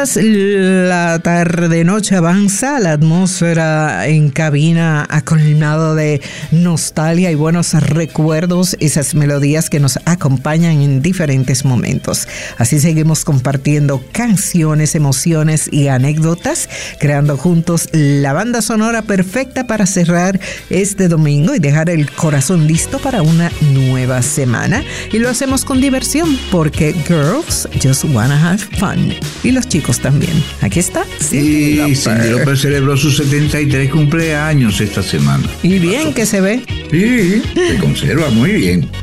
La tarde-noche avanza, la atmósfera en cabina ha colmado de nostalgia y buenos recuerdos, esas melodías que nos acompañan en diferentes momentos. Así seguimos compartiendo canciones, emociones y anécdotas, creando juntos la banda sonora perfecta para cerrar este domingo y dejar el corazón listo para una nueva semana. Y lo hacemos con diversión, porque girls just wanna have fun. Y los chicos también. Aquí está Cyndi Lauper celebró sus 73 cumpleaños esta semana. Y bien que se ve. Sí, se conserva muy bien.